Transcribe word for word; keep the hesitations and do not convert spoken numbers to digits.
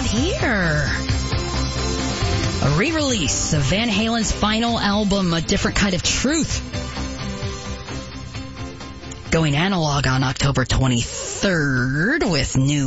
got here? A re-release of Van Halen's final album, A Different Kind of Truth. Going analog on October twenty-third with new